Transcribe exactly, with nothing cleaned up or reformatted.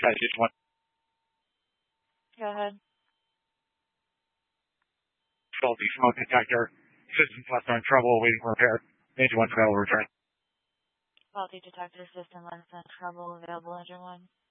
Guys, just one. Go ahead. Faulty smoke detector. Systems left on trouble, waiting for repair. Engine one available return. Faulty detector system less than trouble, available engine one.